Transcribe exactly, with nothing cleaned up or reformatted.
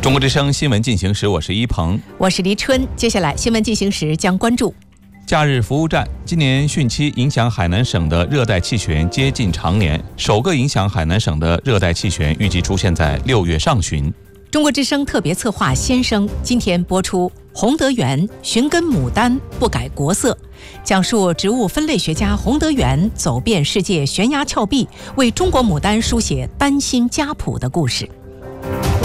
中国之声新闻进行时，我是一鹏， 我是黎春。接下来新闻进行时将关注假日服务站。今年汛期影响海南省的热带气旋接近常年，首个影响海南省的热带气旋预计出现在六月上旬。 中国之声特别策划先生今天播出洪德元寻根牡丹不改国色，讲述植物分类学家洪德元走遍世界悬崖峭壁，为中国牡丹书写丹心家谱的故事。